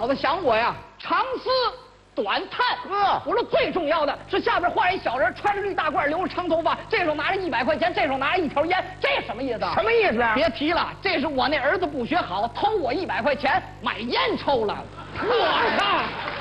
小子想我呀，长思短叹。我说最重要的是下边画一小人，穿着绿大褂，留着长头发，这手拿着100块钱，这手拿着一条烟，这什么意思？ 什么意思啊？ 别提了，这是我那儿子不学好，偷我100块钱买烟抽了。我靠！